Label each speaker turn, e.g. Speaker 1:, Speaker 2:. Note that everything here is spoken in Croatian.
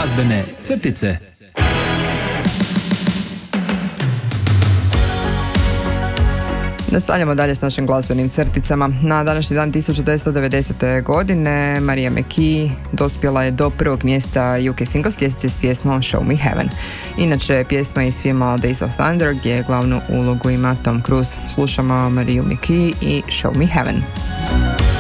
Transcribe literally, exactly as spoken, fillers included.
Speaker 1: Glazbene crtice.
Speaker 2: Nastavljamo dalje s našim glazbenim crticama. Na današnji dan tisuću devetsto devedesete. godine Mariah McKee dospjela je do prvog mjesta U K singles ljestvice s pjesmom Show Me Heaven. Inače, pjesma iz filma Days of Thunder gdje glavnu ulogu ima Tom Cruise. Slušamo Mariah McKee i Show Me Heaven.